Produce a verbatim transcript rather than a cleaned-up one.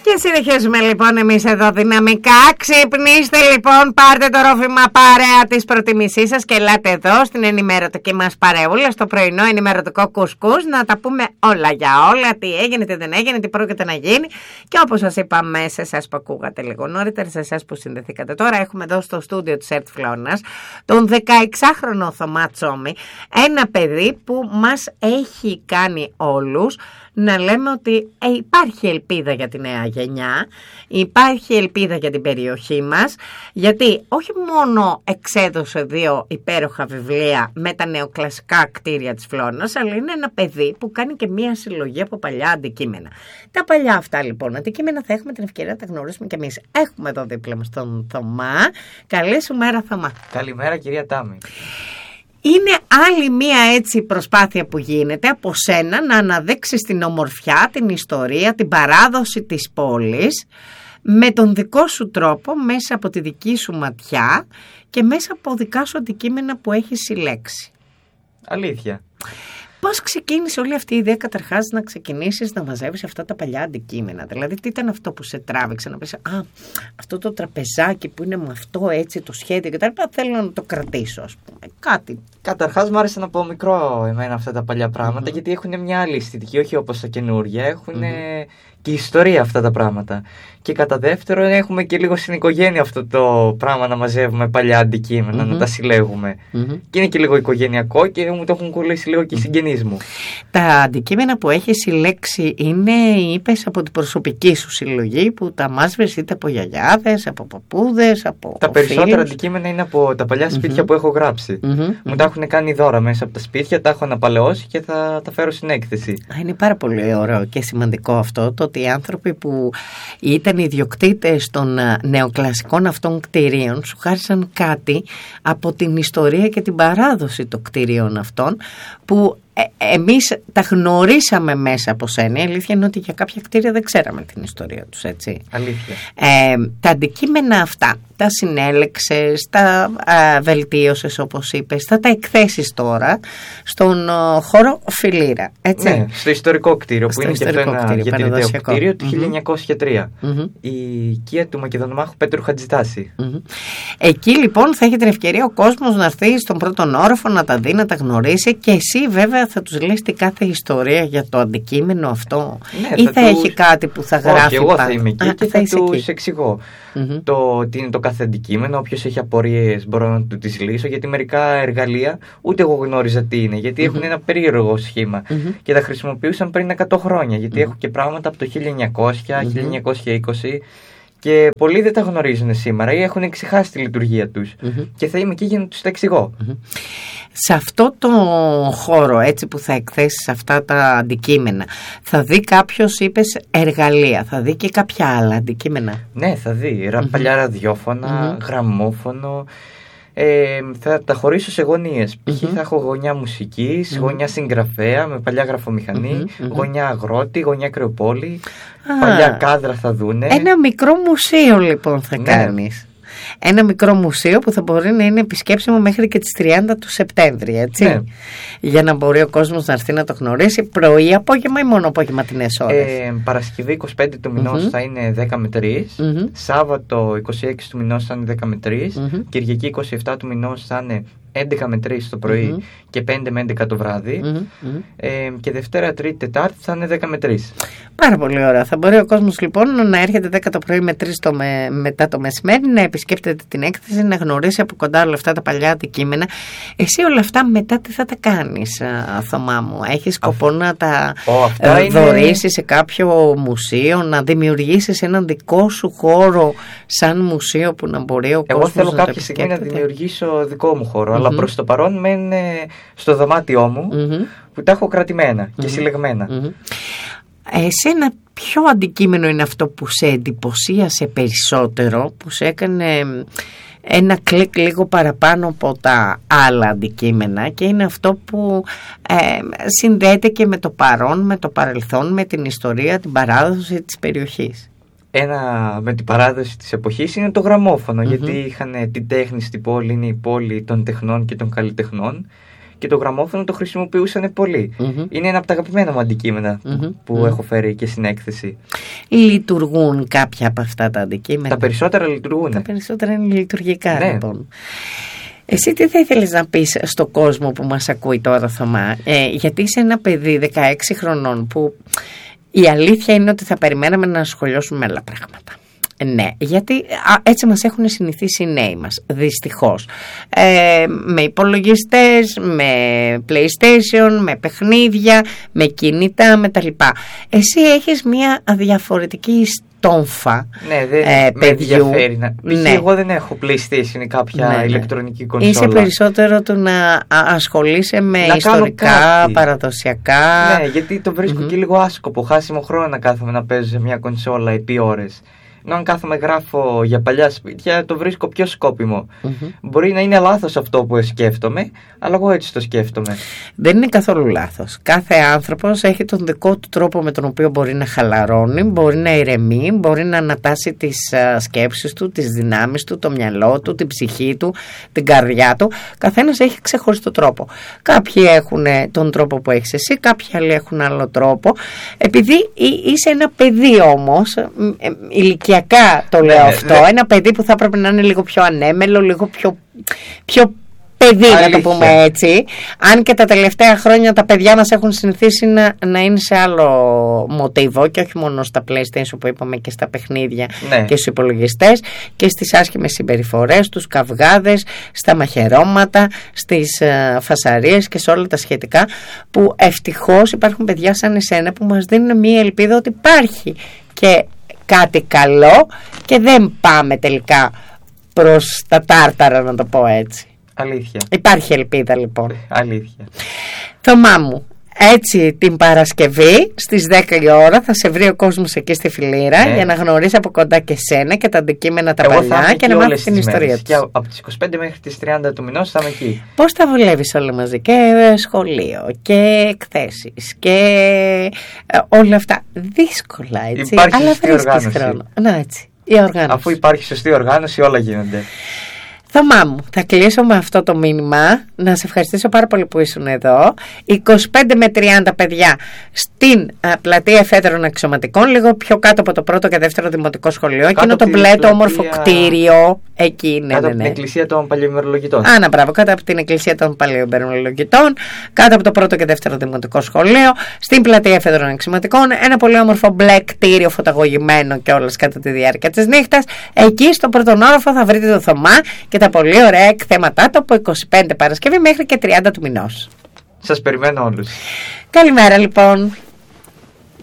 Και συνεχίζουμε λοιπόν εμείς εδώ δυναμικά. Ξυπνήστε λοιπόν, πάρτε το ρόφημα παρέα της προτιμήσής σας και ελάτε εδώ στην ενημερωτική μας παρεούλα, στο πρωινό ενημερωτικό κουσκούς, να τα πούμε όλα για όλα, τι έγινε, τι δεν έγινε, τι πρόκειται να γίνει. Και όπως σας είπαμε σε εσάς που ακούγατε λίγο νωρίτερα, σε εσάς που συνδεθήκατε τώρα, έχουμε εδώ στο στούντιο της ΕΡΤ Φλόρνας τον δεκαεξάχρονο Θωμά Τσόμη, ένα παιδί που μας έχει κάνει όλους να λέμε ότι ε, υπάρχει ελπίδα για τη νέα γενιά, υπάρχει ελπίδα για την περιοχή μας, γιατί όχι μόνο εξέδωσε δύο υπέροχα βιβλία με τα νεοκλασικά κτίρια της Φλόρνας, αλλά είναι ένα παιδί που κάνει και μία συλλογή από παλιά αντικείμενα. Τα παλιά αυτά λοιπόν αντικείμενα θα έχουμε την ευκαιρία να τα γνωρίσουμε κι εμείς. Έχουμε εδώ δίπλα μας τον Θωμά. Καλή σου μέρα, Θωμά. Καλημέρα, κυρία Τάμη. Είναι άλλη μία έτσι προσπάθεια που γίνεται από σένα να αναδείξεις την ομορφιά, την ιστορία, την παράδοση της πόλης με τον δικό σου τρόπο, μέσα από τη δική σου ματιά και μέσα από δικά σου αντικείμενα που έχεις συλλέξει. Αλήθεια. Πώς ξεκίνησε όλη αυτή η ιδέα καταρχάς να ξεκινήσεις να μαζεύεις αυτά τα παλιά αντικείμενα? Δηλαδή τι ήταν αυτό που σε τράβηξε να πεις «Α, αυτό το τραπεζάκι που είναι με αυτό έτσι το σχέδιο και τα λοιπά, θέλω να το κρατήσω», ας πούμε, κάτι. Καταρχάς μου άρεσε να πω μικρό εμένα αυτά τα παλιά πράγματα, mm-hmm. γιατί έχουν μια άλλη αισθητική, όχι όπως τα καινούργια, έχουν mm-hmm. και ιστορία αυτά τα πράγματα. Και κατά δεύτερον έχουμε και λίγο στην οικογένεια αυτό το πράγμα να μαζεύουμε παλιά αντικείμενα, mm-hmm. να τα συλλέγουμε. Mm-hmm. Και είναι και λίγο οικογενειακό και μου το έχουν κολλήσει λίγο και οι συγγενείς μου. Τα αντικείμενα που έχεις συλλέξει είναι, είπες, από την προσωπική σου συλλογή που τα μάζευες είτε από γιαγιάδες, από παππούδες, από Τα περισσότερα φίλους. Αντικείμενα είναι από τα παλιά σπίτια mm-hmm. που έχω γράψει. Mm-hmm. Μου τα έχουν κάνει δώρα μέσα από τα σπίτια, τα έχω αναπαλαιώσει και θα τα φέρω στην έκθεση. Α, είναι πάρα πολύ ωραίο και σημαντικό αυτό, το ότι οι άνθρωποι που ήταν οι ιδιοκτήτες των νεοκλασικών αυτών κτηρίων σου χάρισαν κάτι από την ιστορία και την παράδοση των κτηρίων αυτών που ε, εμείς τα γνωρίσαμε μέσα από σένα. Η αλήθεια είναι ότι για κάποια κτίρια δεν ξέραμε την ιστορία τους, έτσι. Αλήθεια. Ε, τα αντικείμενα αυτά τα συνέλεξες, τα ε, βελτίωσες όπως είπες, θα τα εκθέσεις τώρα στον ε, χώρο Φιλήρα, έτσι. Ναι, στο ιστορικό κτίριο στο που είναι και αυτό ένα γεννητικό κτίριο του mm-hmm. χίλια εννιακόσια τρία. Mm-hmm. Η οικία του Μακεδονομάχου Πέτρου Χατζητάση. Mm-hmm. Εκεί λοιπόν θα έχει την ευκαιρία ο κόσμος να έρθει στον πρώτον όροφο να τα δει, να τα γνωρίσει και εσύ βέβαια θα τους λες την κάθε ιστορία για το αντικείμενο αυτό, ναι, ή θα, θα τους... έχει κάτι που θα γράφει? Όχι, εγώ πάνω. θα είμαι εκεί. Α, και θα, θα τους εξηγώ mm-hmm. το τι είναι το κάθε αντικείμενο. Όποιος έχει απορίες μπορώ να του τις λύσω, γιατί μερικά εργαλεία ούτε εγώ γνώριζα τι είναι, γιατί mm-hmm. έχουν ένα περίεργο σχήμα mm-hmm. και τα χρησιμοποιούσαν πριν εκατό χρόνια, γιατί mm-hmm. έχω και πράγματα από το χίλια εννιακόσια, mm-hmm. χίλια εννιακόσια είκοσι και πολλοί δεν τα γνωρίζουν σήμερα ή έχουν ξεχάσει τη λειτουργία τους mm-hmm. και θα είμαι εκεί για να τους τα εξηγώ. Mm-hmm. Σε αυτό το χώρο έτσι που θα εκθέσεις αυτά τα αντικείμενα, θα δει κάποιος, είπες, εργαλεία, θα δει και κάποια άλλα αντικείμενα? Ναι, θα δει mm-hmm. παλιά ραδιόφωνα, mm-hmm. γραμμόφωνο. Ε, θα τα χωρίσω σε γωνίες. Mm-hmm. Π.χ. θα έχω γωνιά μουσικής, mm-hmm. γωνιά συγγραφέα με παλιά γραφομηχανή, mm-hmm. γωνιά αγρότη, γωνιά κρεοπόλη, ah, παλιά κάδρα θα δούνε. Ένα μικρό μουσείο λοιπόν θα ναι. κάνεις. Ένα μικρό μουσείο που θα μπορεί να είναι επισκέψιμο μέχρι και τις τριάντα του Σεπτέμβρη, έτσι. Ναι. Για να μπορεί ο κόσμος να έρθει να το γνωρίσει πρωί, απόγευμα ή μόνο απογευματινές ώρες? Ε, Παρασκευή είκοσι πέντε του μηνός mm-hmm. θα είναι δέκα με τρεις, mm-hmm. Σάββατο είκοσι έξι του μηνός θα είναι δέκα με τρεις, mm-hmm. Κυριακή είκοσι επτά του μηνός θα είναι έντεκα με τρεις το πρωί mm-hmm. και πέντε με έντεκα το βράδυ mm-hmm. ε, και Δευτέρα, Τρίτη, Τετάρτη θα είναι δέκα με τρεις. Πάρα πολύ ωραία. Θα μπορεί ο κόσμος λοιπόν να έρχεται δέκα το πρωί με τρεις το με, μετά το μεσημέρι, να επισκέπτεται την έκθεση, να γνωρίσει από κοντά όλα αυτά τα παλιά αντικείμενα. Εσύ όλα αυτά μετά τι θα τα κάνεις, Θωμά μου? Έχεις σκοπό Αφ... να τα oh, δωρήσεις είναι... σε κάποιο μουσείο, να δημιουργήσεις έναν δικό σου χώρο σαν μουσείο που να μπορεί ο Εγώ κόσμος θέλω να κάποια στιγμή να δημιουργήσω δικό μου χώρο, mm-hmm. αλλά προς το παρόν μένει στο δωμάτιό μου mm-hmm. που τα έχω κρατημένα mm-hmm. και συλλεγμένα. Mm-hmm. Εσένα ποιο αντικείμενο είναι αυτό που σε εντυπωσίασε περισσότερο, που σε έκανε ένα κλικ λίγο παραπάνω από τα άλλα αντικείμενα και είναι αυτό που ε, συνδέεται και με το παρόν, με το παρελθόν, με την ιστορία, την παράδοση της περιοχής? Ένα με την παράδοση της εποχής είναι το γραμμόφωνο, mm-hmm. γιατί είχαν την τέχνη στην πόλη, είναι η πόλη των τεχνών και των καλλιτεχνών και το γραμμόφωνο το χρησιμοποιούσαν πολύ. Mm-hmm. Είναι ένα από τα αγαπημένα μου αντικείμενα mm-hmm. που mm-hmm. έχω φέρει και στην έκθεση. Λειτουργούν κάποια από αυτά τα αντικείμενα? Τα περισσότερα λειτουργούν. Τα περισσότερα είναι λειτουργικά, ναι. λοιπόν. Εσύ τι θα ήθελες να πεις στον κόσμο που μας ακούει τώρα, Θωμά? Ε, γιατί είσαι ένα παιδί δεκαέξι χρονών που η αλήθεια είναι ότι θα περιμέναμε να ασχολιώσουμε με άλλα πράγματα. Ναι, γιατί α, έτσι μας έχουν συνηθίσει οι νέοι μας, δυστυχώς. Ε, με υπολογιστές, με PlayStation, με παιχνίδια, με κινητά, με τα λοιπά. Εσύ έχεις μια διαφορετική στόμφα ναι, δεν ε, με ενδιαφέρει. Να... Ναι. Εγώ δεν έχω PlayStation ή κάποια ναι, ναι. ηλεκτρονική κονσόλα. Είσαι περισσότερο του να ασχολείσαι με να ιστορικά, παραδοσιακά. Ναι, γιατί το βρίσκω mm-hmm. και λίγο άσκοπο. Χάσιμο χρόνο να κάθομαι να παίζω σε μια κονσόλα επί ώρες. Ενώ αν κάθομαι γράφω για παλιά σπίτια, το βρίσκω πιο σκόπιμο. Mm-hmm. Μπορεί να είναι λάθος αυτό που σκέφτομαι, αλλά εγώ έτσι το σκέφτομαι. Δεν είναι καθόλου λάθος. Κάθε άνθρωπος έχει τον δικό του τρόπο με τον οποίο μπορεί να χαλαρώνει, μπορεί να ηρεμεί, μπορεί να ανατάσει τις uh, σκέψεις του, τις δυνάμεις του, το μυαλό του, την ψυχή του, την καρδιά του. Καθένας έχει ξεχωριστό τρόπο. Κάποιοι έχουν τον τρόπο που έχεις εσύ, κάποιοι άλλοι έχουν άλλο τρόπο. Επειδή είσαι ένα παιδί όμως, ηλικιακά το λέω ναι, αυτό, ναι. Ένα παιδί που θα πρέπει να είναι λίγο πιο ανέμελο, λίγο πιο, πιο παιδί, αλήθεια. Να το πούμε έτσι. Αν και τα τελευταία χρόνια τα παιδιά μας έχουν συνηθίσει να, να είναι σε άλλο μοτίβο και όχι μόνο στα PlayStation που είπαμε και στα παιχνίδια ναι. Και στους υπολογιστές και στις άσχημες συμπεριφορές, στους καυγάδες, στα μαχαιρώματα, στις uh, φασαρίες και σε όλα τα σχετικά, που ευτυχώς υπάρχουν παιδιά σαν εσένα που μας δίνουν μια ελπίδα ότι υπάρχει και κάτι καλό και δεν πάμε τελικά προς τα τάρταρα, να το πω έτσι. Αλήθεια. Υπάρχει ελπίδα λοιπόν. Αλήθεια. Θωμά μου, έτσι την Παρασκευή στις δέκα η ώρα θα σε βρει ο κόσμος εκεί στη Φιλήρα ναι. Για να γνωρίσει από κοντά και σένα και τα αντικείμενα τα εγώ παλιά και να μάθει την ιστορία τους. Και από τις είκοσι πέντε μέχρι τις τριάντα του μηνός θα είμαι εκεί. Πώς τα βολεύεις όλα μαζί, και σχολείο και εκθέσεις και ε, όλα αυτά? Δύσκολα, έτσι. Υπάρχει αλλά σωστή οργάνωση. Χρόνο. Να, έτσι, η οργάνωση. Αφού υπάρχει σωστή οργάνωση όλα γίνονται. Θωμά μου, θα κλείσω με αυτό το μήνυμα. Να σε ευχαριστήσω πάρα πολύ που ήσουν εδώ. είκοσι πέντε με τριάντα παιδιά στην α, πλατεία Εφέδρων Αξιωματικών, λίγο πιο κάτω από το πρώτο και δεύτερο δημοτικό σχολείο. Εκείνο το μπλε το όμορφο κτίριο. Εκεί, ναι, κάτω ναι, ναι. από την εκκλησία των Παλαιομερολογητών. Άνα, μπράβο, κάτω από την εκκλησία των Παλαιομερολογητών, κάτω από το πρώτο και δεύτερο δημοτικό σχολείο, στην πλατεία Εφέδρων Αξιωματικών. Ένα πολύ όμορφο μπλε κτίριο φωταγωγημένο κιόλας κατά τη διάρκεια της νύχτας. Εκεί στο πρώτον όροφο θα βρείτε το Θωμά και τα πολύ ωραία εκθέματά του από είκοσι πέντε Παρασκευή μέχρι και τριάντα του μηνός. Σας περιμένω όλους. Καλημέρα λοιπόν.